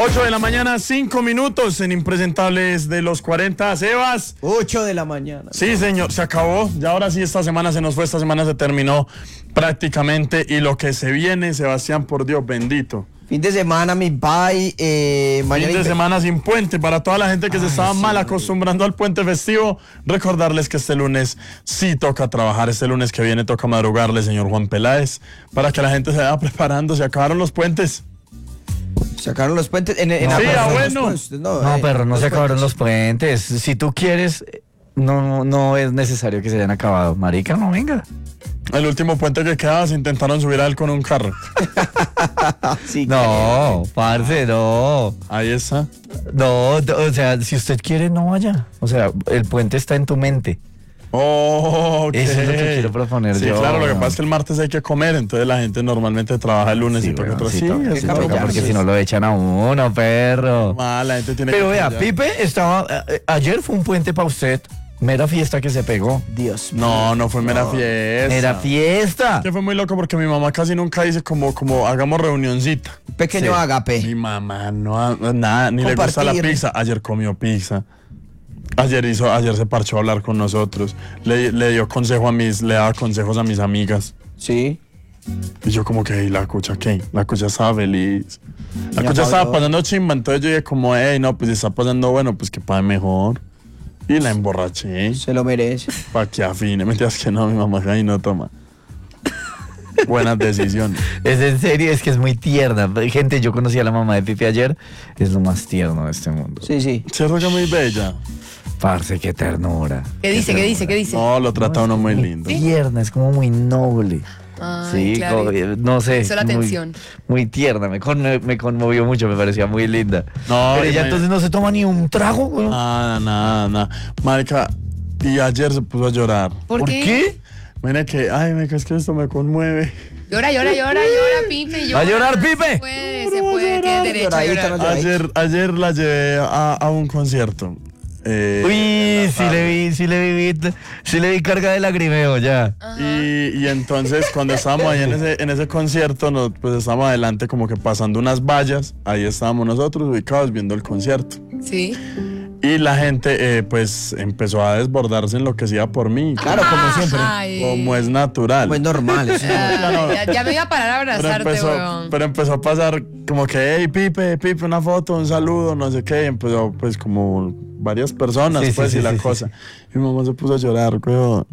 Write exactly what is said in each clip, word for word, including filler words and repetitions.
ocho de la mañana, cinco minutos en Impresentables de los cuarenta. Sebas. ocho de la mañana. Sí, señor, se acabó. Ya ahora sí, esta semana se nos fue, esta semana se terminó prácticamente. Y lo que se viene, Sebastián, por Dios bendito. Fin de semana, mi pai. Eh, fin de semana sin puente. Para toda la gente que Ay, se estaba sí, mal acostumbrando al puente festivo, recordarles que este lunes sí toca trabajar. Este lunes que viene toca madrugarle, señor Juan Peláez, para que la gente se vaya preparando. Se acabaron los puentes. Sacaron los puentes. En, en no, sí, ah, bueno. No, no eh, pero no se acabaron los puentes. Si tú quieres, no, no es necesario que se hayan acabado. Marica, no venga. El último puente que quedaba se intentaron subir a él con un carro. sí, no, parce, no. Ahí está. No, o sea, si usted quiere, no vaya. O sea, el puente está en tu mente. Oh, okay. Eso es lo que quiero proponer sí, yo. Sí, claro, lo que pasa es que el martes hay que comer, entonces la gente normalmente trabaja el lunes sí, y toca bueno, otro sí, sí, toca, sí, toca, porque si no lo echan a uno, perro. Ah, la gente tiene Pero que vea, callar. Pipe estaba, eh, ayer fue un puente para usted. Mera fiesta que se pegó. Dios mío. No, no fue mera no. fiesta. Mera fiesta. Que fue muy loco porque mi mamá casi nunca dice como, como hagamos reunioncita. Pequeño sí. agape. Mi mamá no, nada, ni Compartir. le gusta la pizza. Ayer comió pizza. Ayer hizo, ayer se parchó a hablar con nosotros. Le, le dio consejo a mis, le daba consejos a mis amigas. Sí. Y yo como que, ¿y la cucha qué? La cucha estaba feliz. La cucha estaba pasando chimba, entonces yo dije como, hey, no, pues si está pasando bueno, pues que pague mejor. Y la emborraché. Se lo merece. Pa' que afine. Mentiras que no, mi mamá ahí no toma. Buenas decisiones. Es en serio, es que es muy tierna. Gente, yo conocí a la mamá de Pipe ayer. Es lo más tierno de este mundo. Sí, sí. Cierto que muy bella. Parce, qué ternura. ¿Qué dice? Qué ¿Qué dice? ¿Qué dice? No, lo trata no, uno muy muy lindo. Tierna, es como muy noble. Ay, sí, claro. como, no sé. Hizo la muy, atención. Muy tierna, me, con, me conmovió mucho, me parecía muy linda. No, pero ella me... entonces no se toma ni un trago, güey. Nada, nada, nada. Marica, y ayer se puso a llorar. ¿Por, ¿Por qué? qué? Mira que, ay, me es que esto me conmueve. Llora, llora, llora, llora, Pipe. Llora. ¿Va a llorar, Pipe? Se puede, se puede, tiene derecho a llorar. Ayer, ayer la llevé a, a un concierto. Eh, Uy, sí le vi, sí le vi, sí le vi carga de lagrimeo ya. Y, y entonces cuando estábamos ahí en ese, en ese concierto, nos, pues estábamos adelante como que pasando unas vallas, ahí estábamos nosotros ubicados viendo el concierto. Sí. Y la gente eh, pues empezó a desbordarse enloquecida por mí. Claro, como siempre. Ay. Como es natural. Como es normal. Eso. Ay, ya, ya me iba a parar a abrazarte, pero empezó, weón. pero empezó a pasar como que, hey, Pipe, Pipe, una foto, un saludo, no sé qué. Y empezó pues como varias personas, sí, pues, sí, y sí, la sí, cosa. Sí, sí. Y mi mamá se puso a llorar, weón.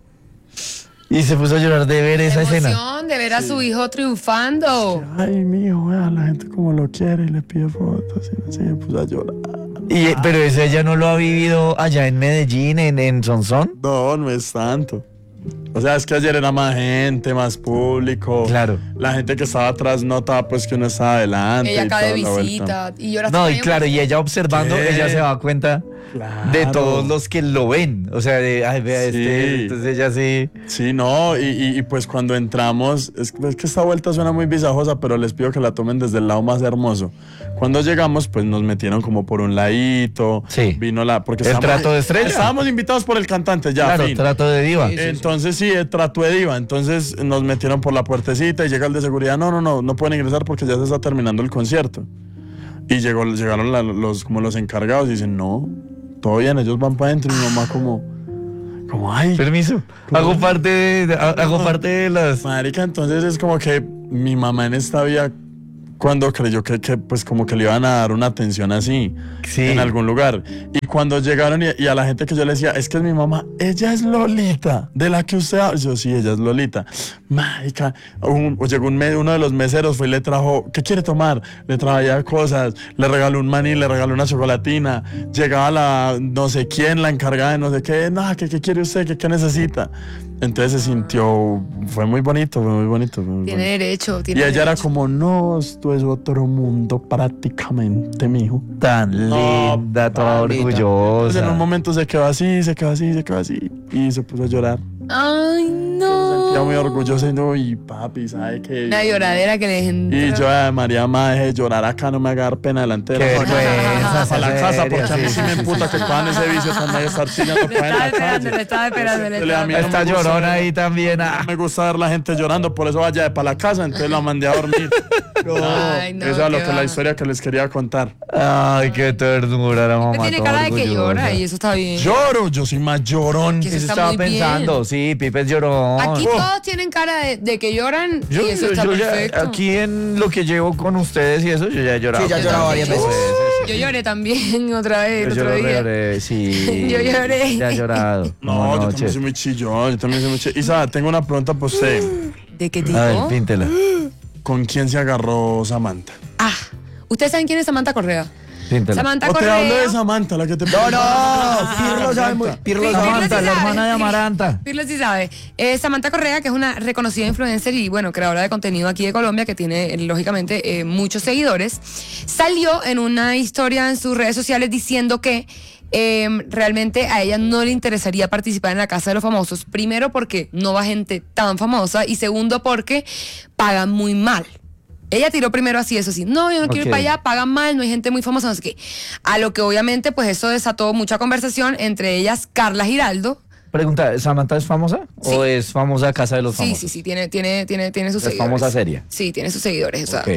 Y se puso a llorar de ver esa emoción, escena. De ver a sí. su hijo triunfando. Ay, mijo, vea, la gente como lo quiere y le pide fotos. Y así se puso a llorar. Y, pero eso ella no lo ha vivido allá en Medellín, en, en Sonsón. No, no es tanto. O sea, es que ayer era más gente, más público. Claro. La gente que estaba atrás notaba pues que uno estaba adelante. Ella acá de visita. visita. Y yo la no, y claro, y ella observando, ¿Qué? ella se da cuenta claro. de todos los que lo ven. O sea, de, ay, vea sí. este, entonces ella sí. Sí, no, y, y, y pues cuando entramos, es, es que esta vuelta suena muy visajosa, pero les pido que la tomen desde el lado más hermoso. Cuando llegamos, pues nos metieron como por un ladito. Sí. Vino la. Porque el trato de estrella. Estábamos invitados por el cantante, ya. Claro, fin. trato de diva. Sí, sí, Entonces, sí, el trato de diva. Entonces nos metieron por la puertecita y llega el de seguridad. No, no, no, no pueden ingresar porque ya se está terminando el concierto. Y llegó, llegaron la, los, como los encargados y dicen, no, todo bien, ellos van para adentro. Y mi mamá, como. Como, ay. Permiso. Hago parte de, hago parte de las. Marica, entonces es como que mi mamá en esta vida, cuando creyó que, que pues como que le iban a dar una atención así, sí. en algún lugar. Y cuando llegaron y, y a la gente que yo le decía, es que es mi mamá, ella es Lolita, de la que usted habla. Yo, sí, ella es Lolita. Marica, un, llegó un, uno de los meseros, fue y le trajo, ¿qué quiere tomar? Le traía cosas, le regaló un maní, le regaló una chocolatina. Llegaba la no sé quién, la encargada de no sé qué, no, ¿qué, qué quiere usted? ¿Qué, qué necesita? Entonces se sintió, fue muy bonito, fue muy bonito. Fue muy tiene bonito. derecho, tiene Y ella derecho. era como, no, esto es otro mundo prácticamente, mijo. Tan No, linda, toda Entonces, orgullosa. en un momento se quedó así, se quedó así, se quedó así y se puso a llorar. Ay, no. ya muy orgullosa y no, y papi, ¿sabe qué? Una lloradera que le entró. Y yo, ay, María, ma, deje de llorar acá, no me haga dar pena delante de Qué la gente. vergüenza, Para la casa, serio, porque a mí sí, sí me sí, emputa que cojan ese vicio también de estar chillando Le para en estaba la esperando, calle. le estaba esperando, le Entonces, a estaba mí no Está me gusta llorona ver- ahí también. No ah. me gusta ver la gente llorando, por eso vaya de para la casa, entonces la mandé a dormir. Ay, no, Eso es lo qué que la va. historia que les quería contar. Ay, qué ternura la mamá. Tiene toda cara de que orgullosa. llora y eso está bien. Lloro, yo soy más llorón. Que Eso está estaba muy bien. pensando, sí, Pipe es llorón. Aquí Oh. todos tienen cara de, de que lloran Yo, y eso yo- está yo ya- perfecto. aquí en lo que llevo con ustedes y eso, yo ya he llorado. Sí, ya he Yo llorado también. varias veces. Yo lloré también otra vez el Yo otro lloré, día. lloré, sí. Yo lloré. Ya he llorado. No, Como yo noches. también soy muy chillón, yo también soy muy chillón. Isa, tengo una pregunta para usted. ¿De qué A tipo? ver, píntela. ¿Con quién se agarró Samantha? Ah, ¿ustedes saben quién es Samantha Correa? Píntela. Samantha O te Correa. hablo de Samantha, la que te... No, no, Pirlo sabe muy. Pirlo Sí, sabe Pirlo Samantha, sí la sabe. hermana de Amaranta. Pirlo sí sabe. Eh, Samantha Correa, que es una reconocida influencer y, bueno, creadora de contenido aquí de Colombia, que tiene, eh, lógicamente, eh, muchos seguidores, salió en una historia en sus redes sociales diciendo que eh, realmente a ella no le interesaría participar en la Casa de los Famosos. Primero, porque no va gente tan famosa y segundo, porque pagan muy mal. Ella tiró primero así, eso sí, no, yo no quiero Ok. ir para allá, pagan mal, no hay gente muy famosa, no sé qué. A lo que obviamente, pues eso desató mucha conversación, entre ellas Carla Giraldo. Pregunta, ¿Samantha es famosa? Sí. ¿O es famosa Casa de los Sí, Famosos? sí, sí, tiene, tiene, tiene, tiene sus Es seguidores. famosa seria. Sí, tiene sus seguidores. O sea. Ok.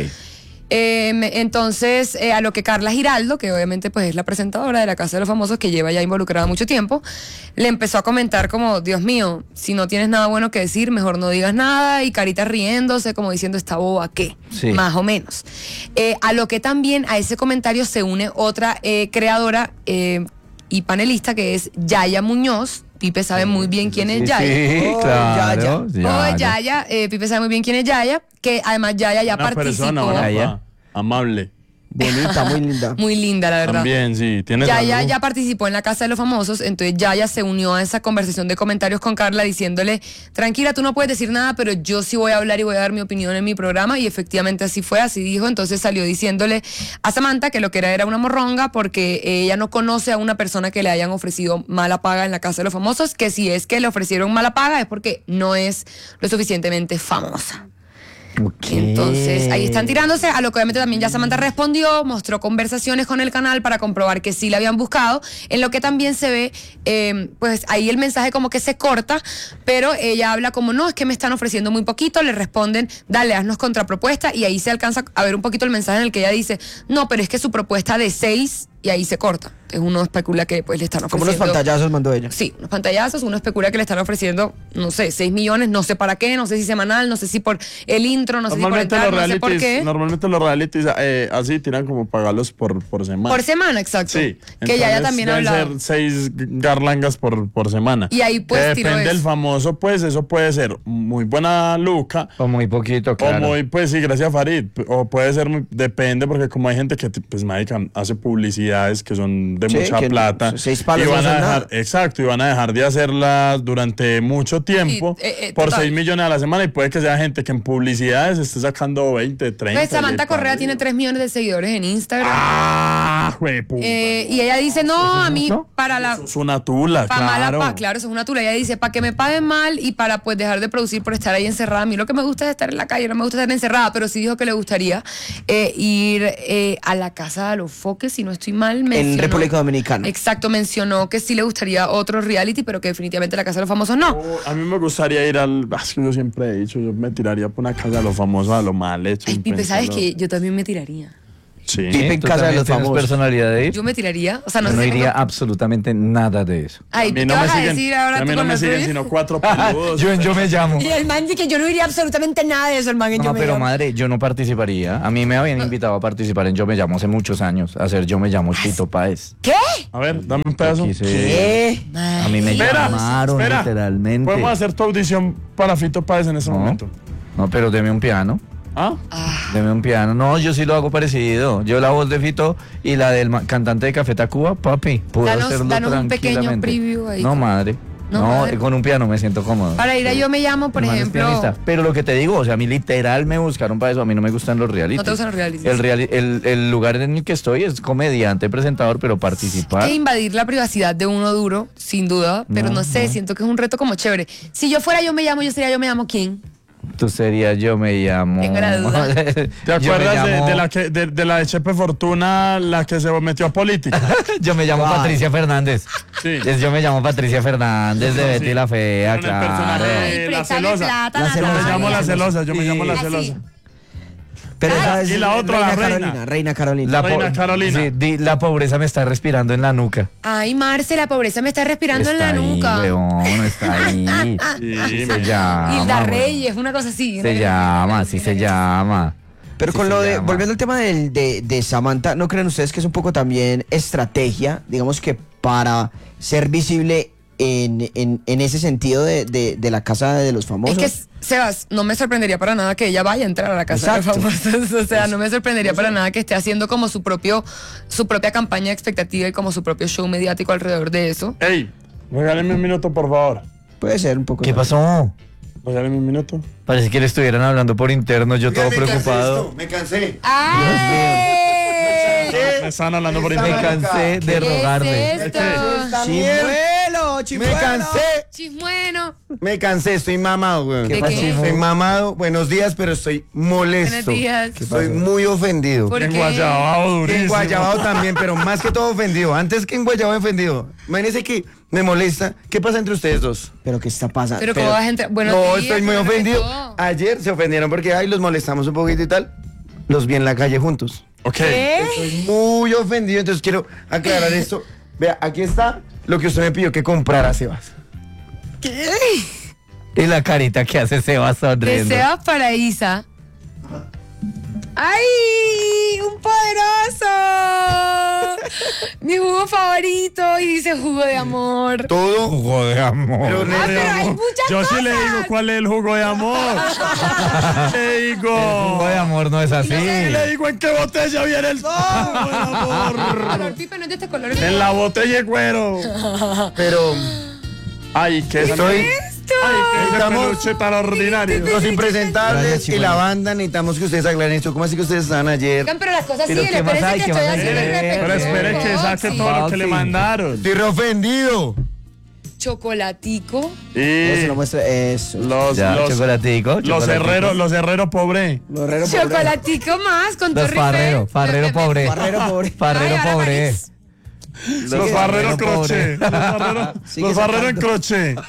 Eh, me- entonces, eh, a lo que Carla Giraldo, que obviamente pues es la presentadora de la Casa de los Famosos, que lleva ya involucrada mucho tiempo, le empezó a comentar como, Dios mío, si no tienes nada bueno que decir, mejor no digas nada, y Carita riéndose, como diciendo, esta boba, ¿qué? Sí. Más o menos. Eh, a lo que también a ese comentario se une otra eh, creadora eh, y panelista, que es Yaya Muñoz. Pipe sabe muy bien quién es Sí, Yaya. Sí, Oh, claro. Oh, Yaya, eh, Pipe sabe muy bien quién es Yaya, que además Yaya ya Una participó. persona, una Yaya. pa- amable. Bonita, muy linda. Muy linda, la verdad. También, sí. Tiene Yaya salud. ya participó en la Casa de los Famosos, entonces Yaya se unió a esa conversación de comentarios con Carla diciéndole, tranquila, tú no puedes decir nada, pero yo sí voy a hablar y voy a dar mi opinión en mi programa, y efectivamente así fue, así dijo. Entonces salió diciéndole a Samantha que lo que era era una morronga porque ella no conoce a una persona que le hayan ofrecido mala paga en la Casa de los Famosos, que si es que le ofrecieron mala paga es porque no es lo suficientemente famosa. Ok. Entonces, ahí están tirándose, a lo que obviamente también ya Samantha respondió, mostró conversaciones con el canal para comprobar que sí la habían buscado, en lo que también se ve, eh, pues ahí el mensaje como que se corta, pero ella habla como, no, es que me están ofreciendo muy poquito, le responden, dale, haznos contrapropuesta, y ahí se alcanza a ver un poquito el mensaje en el que ella dice, no, pero es que su propuesta de seis, y ahí se corta. Entonces uno especula que pues le están Como ofreciendo... unos pantallazos mandó ella. Sí, unos pantallazos, uno especula que le están ofreciendo, no sé, seis millones, no sé para qué, no sé si semanal, no sé si por el intro, no sé si por Normalmente entrar, los no sé por realities, qué. normalmente los realities eh, así tiran como pagarlos por, por semana. Por semana, exacto. Sí. Que ya ya entonces también ha deben hablado. ser seis garlangas por, por semana. Y ahí, pues, Que tiró depende del eso. famoso, pues eso puede ser muy buena luca. O muy poquito, claro. O muy, pues sí, gracias a Farid. O puede ser, muy- depende, porque como hay gente que, pues, marica, hace publicidades que son de Sí, mucha que plata. seis palos y no van a son dejar, nada. exacto, y van a dejar de hacerlas durante mucho tiempo Sí, eh, eh, por total. seis millones a la semana. Y puede que sea gente que en publicidades esté sacando veinte, treinta. Pues Samantha y- Correa tiene tres millones de seguidores en Instagram. ¡Ah, jueputa! Eh, y ella dice, no, a mí, ¿no? para la... Es una tula, Para mala claro. pa, claro, eso es una tula. Ella dice, para que me paguen mal y para pues dejar de producir por estar ahí encerrada. A mí lo que me gusta es estar en la calle, no me gusta estar encerrada, pero sí dijo que le gustaría eh, ir eh, a la Casa de los Foques, si no estoy mal. mencionó- República Dominicana. Exacto, mencionó que sí le gustaría otro reality, pero que definitivamente la Casa de los Famosos no. Oh, a mí me gustaría ir al... ah, es que yo siempre he dicho, yo me tiraría por una casa de los famosos a lo mal hecho. Ay, sin Pipe, ¿sabes pensarlo. qué? Yo también me tiraría. Sí. Pipe en ¿Tú casa de también los tienes famosos. personalidad de ir? Yo me tiraría. O sea, no Yo sé no si iría tengo- absolutamente nada de eso. Ay, A mí ¿qué no me vas a siguen, decir ahora a tú mí no con me la siguen tuya? sino cuatro peludos. yo en Yo Me Llamo. Y el man dice que yo no iría absolutamente nada de eso, el man en No, Yo Me pero Llamo. madre, yo no participaría. A mí me habían invitado a participar en Yo Me Llamo hace muchos años, a hacer Yo Me Llamo Chito Páez. ¿Qué? A ver, dame un pedazo. Quise- ¿Qué? A mí me Espera, llamaron espera. literalmente. Podemos hacer tu audición para Fito Páez en ese No. momento. No, pero deme un piano. ¿Ah? Deme un piano. No, yo sí lo hago parecido. Yo la voz de Fito y la del ma- cantante de Café Tacuba, papi. Puedo Danos- hacerlo danos un pequeño tranquilamente. preview ahí. No, madre. No, No, madre. con un piano me siento cómodo. Para ir a Yo Me Llamo, por Mi hermano es ejemplo. pianista. Pero lo que te digo, o sea, a mí literal me buscaron para eso. A mí no me gustan los realities. No te gustan los realities. El, reali- el, el lugar en el que estoy es comediante, presentador, pero participar. Que invadir la privacidad de uno duro, sin duda, pero no, No, sé, no. siento que es un reto como chévere. Si yo fuera Yo Me Llamo, yo sería Yo Me Llamo ¿quién? Tú serías Yo Me Llamo. Tengo la duda. ¿Te Yo me acuerdas de, llamo- de la que, de, de la de Chepe Fortuna, la que se metió a política? Yo me llamo Ay. Patricia Fernández. Sí. Es Yo Me Llamo Patricia Fernández de Betty Sí. la Fea, Con el claro. personaje. Ay, Eh, la préstame celosa. plata, La Yo celosa. me Natalia. llamo la celosa, yo me llamo la Así. celosa. Pero esa es y la otra, la reina. Carolina, Reina Carolina. La, Reina po- Carolina. Sí, di- la pobreza me está respirando en la nuca. Ay, Marce, la pobreza me está respirando Está en la ahí, nuca. weón, está ahí. Sí, se me- llama. Hilda weón. Reyes, una cosa así. Se llama, sí se llama. Pero Sí con se lo de, llama. volviendo al tema del- de, de Samantha, ¿no creen ustedes que es un poco también estrategia, digamos que para ser visible en, en, en ese sentido de, de, de la casa de los Es famosos? que, Sebas, no me sorprendería para nada que ella vaya a entrar a la casa Exacto. de los famosos. O sea, no me sorprendería para nada que esté haciendo como su propio, su propia campaña de expectativa y como su propio show mediático alrededor de eso. Ey, regáleme un minuto, por favor. Puede ser un poco. ¿Qué pasó? Regáleme un minuto. Parece que le estuvieran hablando por interno, yo todo preocupado. Me cansé. ¡Ay! Me están hablando por Me internet. cansé de ¿Qué rogarle. es esto? ¡Chimuelo! Me ¡Chimuelo! cansé. Chismueno. Me cansé, estoy mamado, güey. ¿De ¿Qué pasó, qué? Chimo? Estoy mamado. Buenos días, pero estoy molesto. Buenos días. ¿Qué Estoy muy ofendido. ¿Por En qué? Guayabao, durísimo. En Guayabao también, pero más que todo ofendido. Antes que en Guayabao ofendido. Imagínense que me molesta. ¿Qué pasa entre ustedes dos? ¿Pero qué está pasando? Pero cómo vas a entrar. Buenos no, días, estoy muy ¿qué me ofendido. retó? Ayer se ofendieron porque ay, los molestamos un poquito y tal. Los vi en la calle juntos. Ok. ¿Qué? Estoy muy ofendido, entonces quiero aclarar esto. Vea, aquí está lo que usted me pidió que comprara, Sebas. Y la carita que hace Sebas Que sonriendo. Sebas para Isa. ¡Ay! ¡Un poderoso! Mi jugo favorito. Y dice jugo de amor. Todo. Jugo de amor. Pero Ah, no- pero hay muchas Yo sí cosas. le digo cuál es el jugo de amor. le digo. El jugo de amor no es así. Y le digo en qué botella viene el jugo de amor. Color pipa no es de este color. En la botella de cuero. Pero Ay, qué estoy. Ay, qué Estamos- peluche tan ordinario. Los impresentables Gracias, y Chimuelo. la banda necesitamos que ustedes aclaren esto. ¿Cómo así que ustedes estaban ayer? Oigan, pero las cosas Pero siguen. ¿qué más Espérense hay? que ¿Qué estoy más hay? haciendo el Eh, repetido. Pero espere que saque Sí. todo lo que le mandaron. Estoy reofendido. Chocolatico. Eso Y lo muestra. Eso. los, Ya, los, chocolatico, los chocolatico. herreros, los herreros pobre. Los herreros pobres. Chocolatico más con Los Torre farreros, Eiffel. farrero pobre. Farrero pobre. Farrero Ay, ahora pobre. Maris. Los barreros farrero crochet. Los barreros, Sigue los barreros en sacando. crochet.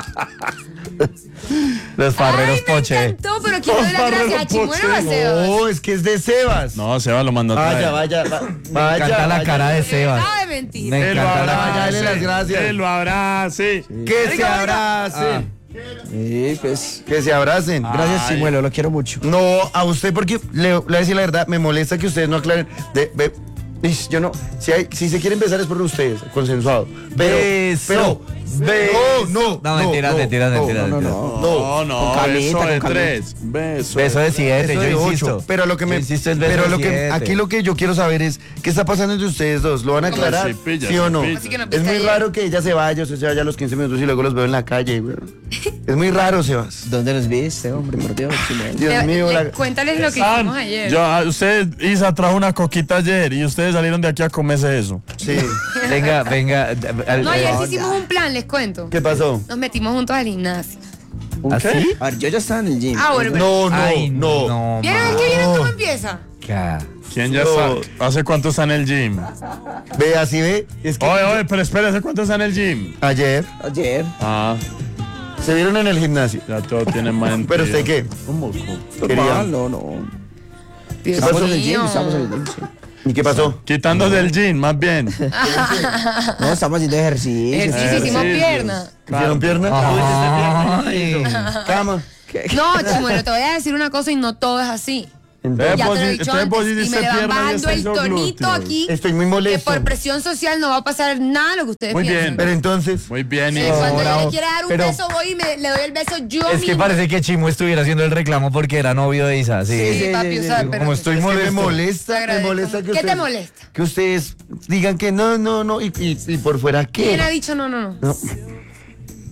Los farreros Ay, me poche. encantó, pero quiero dar Los las gracias a farreros Chimuelo o a poche. Sebas. No, es que es de Sebas. No, Seba lo mandó a traer. Vaya, vaya, va- Me vaya. encanta la vaya. cara de Sebas. Ah, de mentira. Me Él lo encanta la abraza. abrace. Dale las gracias. Él lo abrace. Que se Venga, venga. abracen. Sí, pues. Que se abracen. Gracias, Ay. Chimuelo, lo quiero mucho. No, a usted porque le, le voy a decir la verdad, me molesta que ustedes no aclaren. De, ve- ish, yo no, si, hay, si se quiere empezar es por ustedes, consensuado. Pero, Beso. pero, Beso. no, no, No, mentiras, mentiras, mentiras, no, mentiras. no. No, no, Con calmita, beso de con calmita. tres. Beso. Beso de siete, Eso yo de insisto. ocho. Pero lo que me, Yo insisto es beso pero de lo que, siete. aquí lo que yo quiero saber es qué está pasando entre ustedes dos. ¿Lo van a ¿Cómo aclarar? así? Pilla, ¿Sí o no? pilla. Así que no Es pista muy ayer. raro que ella se vaya, usted se vaya a los quince minutos y luego los veo en la calle, güey. Es muy raro, Sebas. ¿Dónde los viste, hombre? Por Dios, Chimuelo. Dios Le- mío, le- la- Cuéntales lo que San, hicimos ayer. yo, a- usted, Isa, trajo una coquita ayer y ustedes salieron de aquí a comerse eso. Sí. Venga, venga. al- No, ayer eh, sí hicimos un plan, les cuento. ¿Qué pasó? Nos metimos juntos al gimnasio. ¿Un ¿Así? qué? A ver, yo ya estaba en el gym. Ah, bueno, pero- No, no, Ay, no. no. ¿Vieron el que vieron cómo empieza? marica. ¿Quién ya No. está? ¿Hace cuánto está en el gym? Ve, así ve. Es que Oye, oye, pero espera, ¿hace cuánto está en el gym? ayer Ayer. Ah, se vieron en el gimnasio. ya todo tiene más sentido. ¿Pero usted qué? ¿Cómo? Quería. Normal, no, no. Dios Estamos en el mío. gym, estamos en el gym, sí. ¿Y qué pasó? Quitando del gym, más bien. No, estamos haciendo ejercicio. Ejercicio, hicimos Ejercicios. pierna. ¿Hicieron pierna? Ay. Cama. No, Chimuelo, te voy a decir una cosa y no todo es así. Entonces, Ya vos te lo he sí- dicho entonces vos antes, y hiciste me le van pierna y bajando esta el hizo tonito glúteos. aquí. Estoy muy Que molesto. por presión social no va a pasar nada de lo que ustedes Muy piensan. bien. Pero entonces, Muy bien, Eh, Isa. cuando yo bravo. le quiera dar un Pero- beso, voy y me, le doy el beso yo Es que misma. parece que Chimo estuviera haciendo el reclamo porque era novio de Isa. Sí, Sí, papi, o sea, Como pero- estoy es que me molesto. Te molesta, me agradezco. molesta que ¿Qué ustedes, te molesta? que ustedes digan que no, no, no, y, y- y por fuera ¿Quién ha qué. dicho no, no, no? No.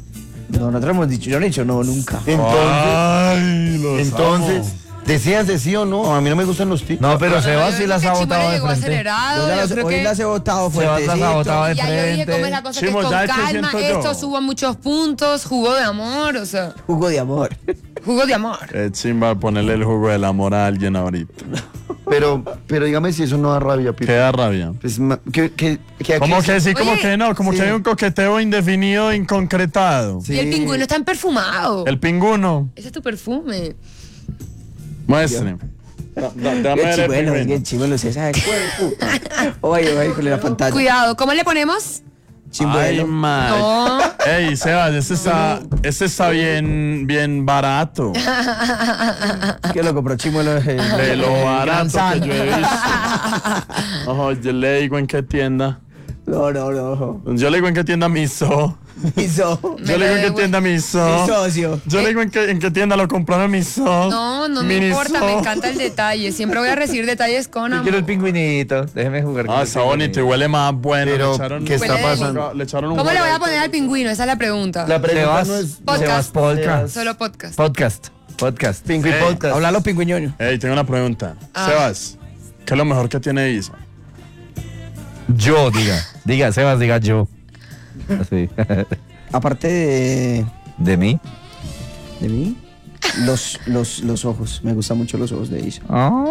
No, nosotros hemos dicho, yo no he dicho no nunca. Entonces, Ay, los entonces, amo. decíanse sí o no. A mí no me gustan los tips. No, pero Sebas sí Yo las creo ha que botado Chimole de llegó frente. acelerado, Yo ya yo las- creo hoy que- las he votado Sebas las ha fuertecito. botado de Ya yo dije frente. cómo es la cosa, Chimo, que con ¿sabes qué calma, siento yo? esto suba muchos puntos, jugo de amor, o sea, Jugo de amor. jugo de amor. Es chimba ponerle el jugo del amor a alguien ahorita. Pero, pero dígame si eso no da rabia, Pipe. ¿Qué da rabia? Pues, ma- que, que, que aquí Como es- que sí, como Oye, que no, como sí. que hay un coqueteo indefinido, inconcretado. Sí. Y el pingüino está perfumado. El pingüino, Ese es tu perfume. muestre. Da- da- Dame Qué ver el chimuelo, pingüino. qué chimuelo, se sabe. Oye, oye, con la pantalla. Cuidado, ¿cómo le ponemos? Ay, Chimuelo. man. No. Ey, Sebas, este está, este está bien, bien barato. ¿Qué lo compró Chimuelo? eh, De lo eh, barato Gran que yo he visto. Ojo, yo le digo en qué tienda. No, no, no. Yo le digo en qué tienda miso. Hizo. Me Yo le digo en qué lo tienda miso. Mi socio. Yo le digo en qué, en qué tienda lo compraron miso. No, no me importa, me encanta el detalle. Siempre voy a recibir detalles con Yo amor. quiero el pingüinito. Déjeme jugar con Ah, el está bonito y pingüinito. huele más bueno. Pero, le echaron, ¿qué está Huele de- pasando? Le echaron un ¿Cómo le voy a jugo. poner al pingüino? Esa es la pregunta. La pregunta Sebas, no es Podcast. Sebas Podcast. Solo podcast. Podcast. Podcast. Pingüi Ey, Podcast. Háblalo, pingüiñoño. Ey, tengo una pregunta. Ah. Sebas, ¿qué es lo mejor que tiene Isa? Yo, diga. Diga, Sebas, diga yo. Así. Aparte de, ¿De mí? de mí, los, los, los ojos. Me gustan mucho los ojos de Isa.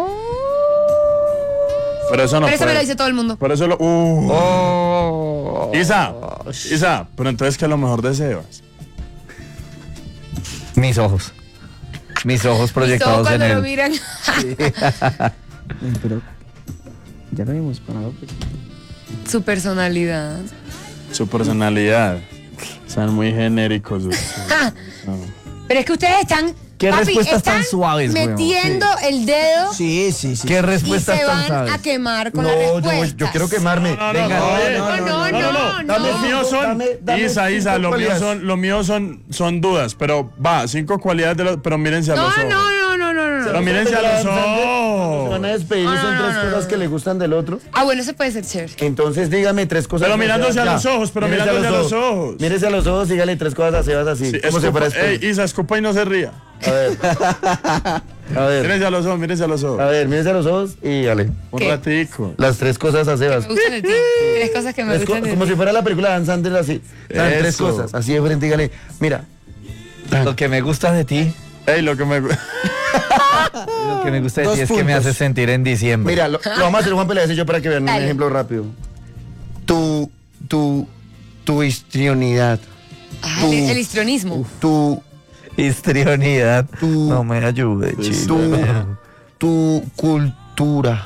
Pero eso no Pero eso me puede. lo dice todo el mundo. Por eso lo. Uh. Oh. Isa, Isa, pero entonces, ¿qué es lo mejor de Sebas? Mis ojos. Mis ojos Todo proyectados en cuando lo él. miran. Eh, Pero ya lo habíamos parado. pues. Su personalidad. Su personalidad. Son muy genéricos. Ah, pero es que ustedes están. ¿Qué papi, respuestas tan están suaves, weón? metiendo el dedo Sí, sí, sí. ¿Qué y se respuestas tan van sabes? a quemar con No, las yo, respuestas. yo quiero quemarme. No, no, Venga, no, oye, No, no, no, no. Dame Los míos son. Dame- dame Isa, Isa, cinco los míos cualidades. son, los míos son, son dudas. Pero va, cinco cualidades de los. Pero mírense a No, los ojos. no, no, no, no, no. Pero mírense a los Se van ojos. a despedir, No, son no, tres no, no, cosas no. que le gustan del otro. Ah, bueno, eso puede ser chévere. Entonces dígame tres cosas. Pero que mirándose Sebas- a los ya. ojos, pero Mírese mirándose a los ojos. Mírese a los ojos, dígale tres cosas a Sebas así. Sí, como si escupa- fuera Ey, esto. Isa, escupa y no se ría. A ver. A ver. Mírense a los ojos, mírense a los ojos. A ver, mírese a los ojos y dale. Un ¿Qué? ratico. Las tres cosas a Sebas. Me gustan de ti. Tres cosas que me Es co- gustan de como ti. si fuera la película de Dan Sandler así. Dan tres Eso. cosas. Así de frente, dígale. Mira. Lo que me gusta de ti, Ey, lo que me. lo que me gusta de Dos ti es que me puntos. hace sentir en diciembre. Mira, lo, lo vamos a hacer Juan Pelea yo para que vean un Dale. ejemplo rápido. Tu, tu, tu histrionidad. Ah, el, el histrionismo. Tu, Histrionidad. Tú- No me ayude, Sí, chico. tu, tu cultura.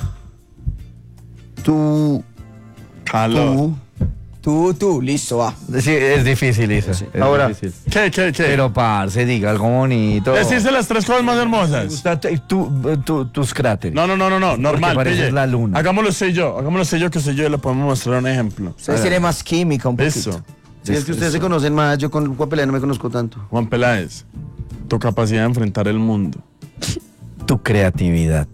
Tu, Calor. tu. Tú, tú, listo, va. Sí, es difícil, Isa. es Ahora. difícil. ¿Qué, qué, qué? Pero, parce, diga algo bonito. Decirse las tres cosas más Me hermosas. gusta tu- tu- tu- tus cráteres. No, no, no, no, no, normal. pareces pille. la luna. Hagámoslo usted y yo, hagámoslo usted y yo, que usted y yo le podemos mostrar un ejemplo. Ustedes tienen más química un poquito. Eso. Si es que ustedes se conocen más, yo con Juan Pelea no me conozco tanto. Juan Peláez, tu capacidad de enfrentar el mundo, Tu creatividad.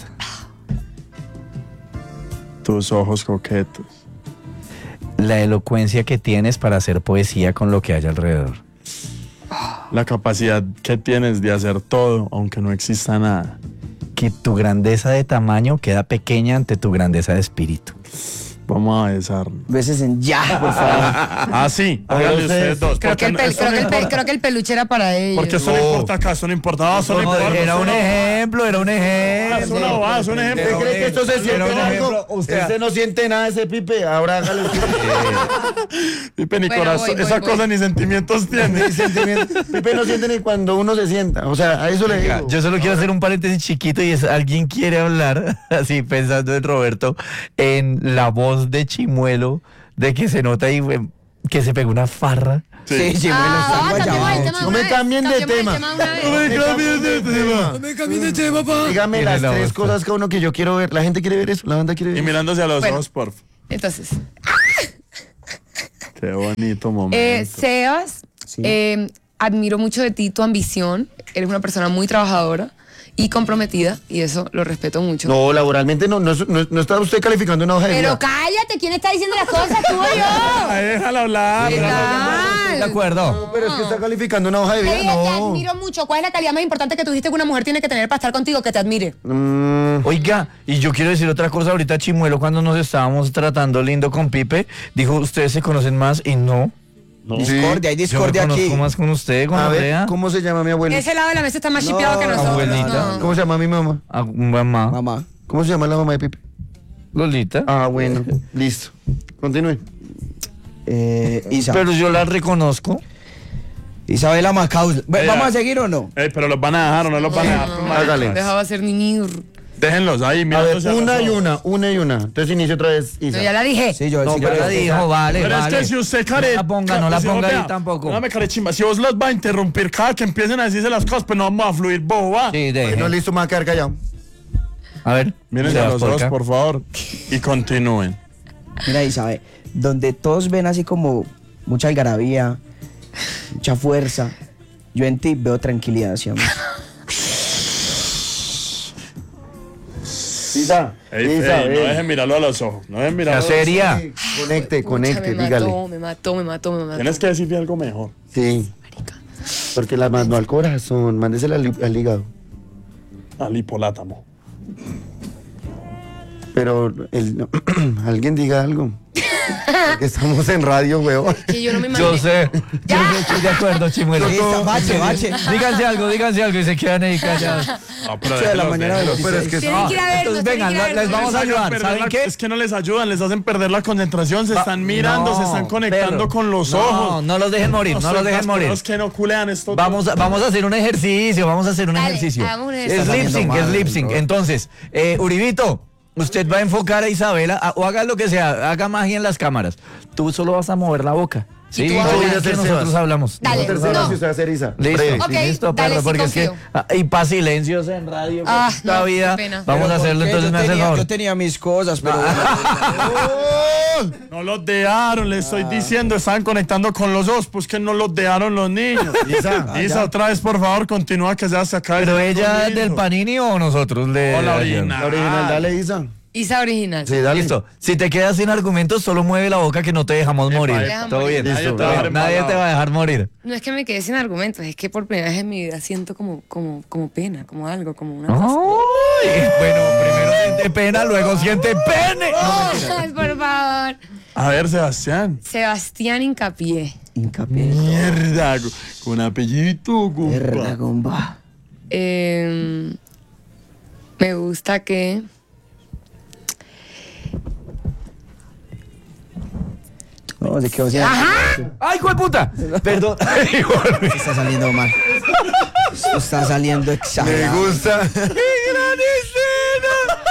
tus ojos coquetos, La elocuencia que tienes para hacer poesía con lo que hay alrededor. la capacidad que tienes de hacer todo aunque no exista nada. Que tu grandeza de tamaño queda pequeña ante tu grandeza de espíritu. Vamos a besarnos. Beses en ya, por favor. Ah, sí, háganle ustedes dos. Creo que, el porque pel- esto creo, no que el pe- importa. creo que el peluche era para ellos. Porque eso no No. importa acá, eso no importa. No, eso no, No, importa. era eso un no- ejemplo, era un Ah, ejemplo. es una bobada, es un ejemplo. ¿Usted cree que esto se Era siente un algo? ejemplo, usted- Usted no siente nada de ese pipe, ahora hágale usted. Pipe, ni Bueno, corazón, voy, voy, esa voy. cosa ni sentimientos tiene. Ni sentimiento. Pipe no siente ni cuando uno se sienta. O sea, a eso le Venga, digo. yo solo quiero hacer un paréntesis chiquito y es alguien quiere hablar, así pensando en Roberto, en la voz de Chimuelo, de que se nota ahí eh, que se pegó una farra. Sí, sí, bueno, Ah, está cambiemos el guayabado. tema de No una me vez, cambien de cambiemos el tema. tema de una vez. No me cambien de tema. No me cambies de tema, papá. Dígame Tiene las la tres voz. cosas que uno que yo quiero ver. La gente quiere ver eso, la banda quiere ver Y eso. mirándose a los Bueno. ojos, por Entonces, Qué bonito momento. eh, Sebas, Sí. eh, admiro mucho de ti tu ambición. Eres una persona muy trabajadora y comprometida, y eso lo respeto mucho. No, laboralmente no, no, no, no está usted calificando una hoja de Pero vida. cállate, ¿quién está diciendo las cosas? Tú o yo. Ay, déjala hablar. ¿Qué déjala hablar. tal? de acuerdo. Pero es que está calificando una hoja de vida, Ella te no. admiro mucho. ¿Cuál es la calidad más importante que tú dijiste que una mujer tiene que tener para estar contigo? Que te admire. Mm, Oiga, y yo quiero decir otra cosa. Ahorita Chimuelo, cuando nos estábamos tratando lindo con Pipe, dijo, ustedes se conocen más y no. Discordia, hay Yo me discordia conozco aquí. más con usted, con a ver, Andrea. ¿cómo se llama mi abuelo? Ese lado de la mesa está más chipeado que nosotros. abuelita. No. ¿Cómo se llama mi mamá? Ah, mamá. Mamá. ¿Cómo se llama la mamá de Pipe? Lolita. Ah, bueno, listo. Continúe. Eh, Isa. Pero yo la reconozco. Isabela Macaus. Ve, Ella- ¿Vamos a seguir o no? Ey, pero los van a dejar o no los van a dejar. No, Hágale. dejaba ser niño. Déjenlos ahí, A mira. ver, una y una, una y una. Entonces inicio otra vez, Isa. No, ya la dije. Sí, yo No, sí, Ya yo- la dijo, vale, Pero vale. es que si usted, Karen. No la ponga, no la si ponga vos, ahí vea, tampoco. No me care chimba. Si vos los va a interrumpir cada que empiecen a decirse las cosas, pues no vamos a fluir, boba. Sí, deje. No, listo, me voy a quedar callado. A ver. Miren se a va los por dos, acá. por favor. Y continúen. Mira, Isabel, donde todos ven así como mucha algarabía, mucha fuerza, yo en ti veo tranquilidad, ¿sí, amor? Isa, Ey, Isa, ey, no ven. dejen mirarlo a los ojos. No dejen mirarlo. La a los seria. Sí, Conecte, Pucha, conecte, me dígale. mató, me mató, me mató, me mató. Tienes que decirle algo mejor. Sí. Porque la mandó al corazón, mándesela al, al hígado. Al hipolátamo. Pero el, alguien diga algo. Porque estamos en radio, weón. Que yo no me imagino. Yo sé. Yo sé, estoy de acuerdo, Chimuelo. Listo, bache, bache. Díganse algo, díganse algo y se quedan ahí callados. Ah, pero ocho de la déjenlos, mañana de déjenlos. los Pero es que Tienen que ir a vernos, Entonces, tienen vengan, que ir a les vernos. vamos a Les hagan ayudar. perder ¿Saben la- qué? Es que no les ayudan, les hacen perder la concentración, se Va- están mirando, se No, están conectando perro. con los No, ojos. no los dejen morir, no son los dejen más morir. culeros que no culean esto. Vamos a, vamos a hacer un ejercicio, vamos a hacer un Dale, ejercicio. hagamos un Es ejercicio. lip Está sync, es saliendo lip mal, sync. bro. Entonces, eh, Uribito, usted va a enfocar a Isabela, a- o haga lo que sea, haga magia en las cámaras. Tú solo vas a mover la boca. Sí, tú vas a yo hablar. voy a hacer nosotros hablamos. Dale, Tercera, no. si usted va a hacer Isa. Listo, Breve. Ok, listo, dale, perro, sí porque es que confío. ah, y para silencios en radio, Ah, esta no, vida, qué pena. vamos a Pero hacerlo, ¿por qué? entonces Yo me hace el tenía- favor. Yo tenía mis cosas, pero... No los dejaron, les estoy diciendo, estaban conectando con los ojos, pues que no los dejaron los niños. Isa, Isa, otra vez, por favor, continúa que ya se acaba. Pero ella es del Panini o nosotros le. O la le- original. La original, dale, Isa. Isa original. Sí, dale. Listo. Si te quedas sin argumentos, solo mueve la boca que no te dejamos morir. epa. Todo bien. Nadie Listo. te va a dejar Nadie te embalado. va a dejar morir. No es que me quedé sin argumentos, es que por primera vez en mi vida siento como, como, como pena, como algo, como una cosa. Ay, bueno, primero siente pena, luego siente pene. Ay, por favor. A ver, Sebastián. Sebastián Hincapié. Hincapié. Mierda, con apellidito, Mierda, compa. compa. Eh, me gusta que... No, de qué o sea, ¡Ay, hijo de puta! Perdón. está saliendo mal. Esto está saliendo Me exagerado. gusta. ¡Qué gran escena!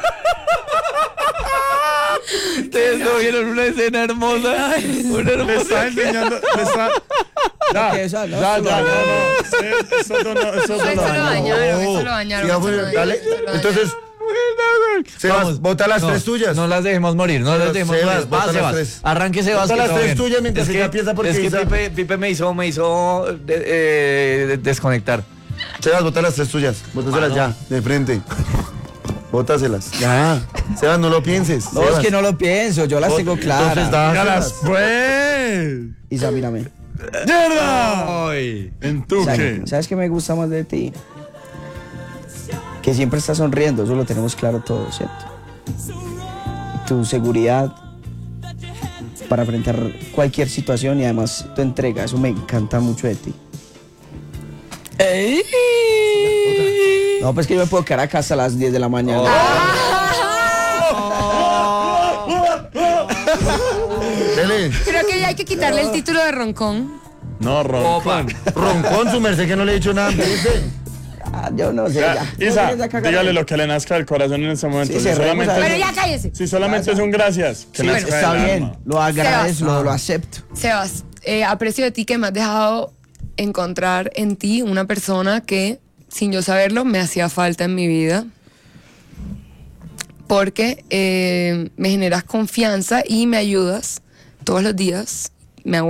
Ustedes no vieron una escena hermosa. Una Le hermosa. está enseñando, le está... Ya, Ok, ya, eso no, ya, eso ya, no. no. Sí, Eso no, eso Eso no lo dañaron, eso lo dañaron. Ya eso fue, lo dañaron, dale. eso lo dañaron. Entonces, Sebas, bota las no, tres tuyas. No las dejemos morir, no las Sebas, dejemos Sebas, morir. bota Va, las Sebas. tres. Arranque, Sebas. Bota que las todo tres bien. tuyas mientras es ella que, piensa porque es que Isa- Pipe, Pipe me hizo, me hizo de- eh, de- desconectar. Sebas, bota las tres tuyas. Bótaselas ya, de frente. Bótaselas. Ya. Sebas, no lo pienses. No, es que no lo pienso, yo las tengo Entonces, claras. Dígalas, dáselas. pues. Isa, mírame. ¡Mierda! ¿En tú ¿Sabes, qué? ¿Sabes qué me gusta más de ti? Que siempre estás sonriendo, eso lo tenemos claro todos, ¿cierto? Tu seguridad para enfrentar cualquier situación y además tu entrega, eso me encanta mucho de ti. No, pues que yo me puedo quedar acá hasta las diez de la mañana. Dele. Creo que ya hay que quitarle el título de roncón. No, roncón. Roncón, su merced, que no le he dicho nada antes. Ah, yo no sé, Ya, ya. Isa, No, ya cagar. dígale lo que le nazca del corazón en ese momento. Sí, si, cerremos solamente, ahí. Pero ya cállese. si solamente es un gracias, que Sí, nazca está del bien, alma. lo agradezco, Sebas. lo, lo acepto. Sebas, eh, aprecio de ti que me has dejado encontrar en ti una persona que, sin yo saberlo, me hacía falta en mi vida. Porque eh, me generas confianza y me ayudas todos los días. Me